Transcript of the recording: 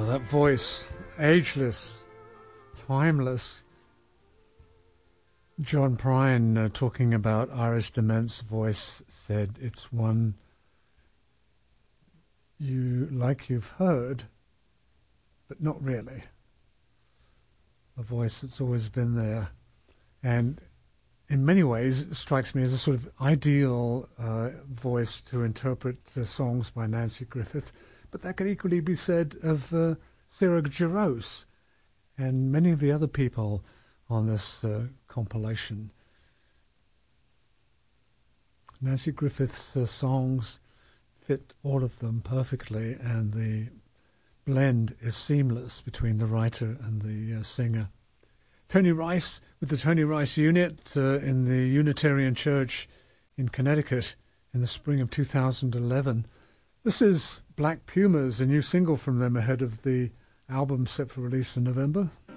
that voice, ageless, timeless. John Prine, talking about Iris DeMent's voice, said it's one you've heard, but not really. A voice that's always been there. And in many ways, it strikes me as a sort of ideal voice to interpret songs by Nanci Griffith. But that could equally be said of Sarah Jarosz and many of the other people on this compilation. Nanci Griffith's songs fit all of them perfectly, and the blend is seamless between the writer and the singer. Tony Rice with the Tony Rice Unit in the Unitarian Church in Connecticut in the spring of 2011. This is Black Pumas, a new single from them ahead of the album set for release in November.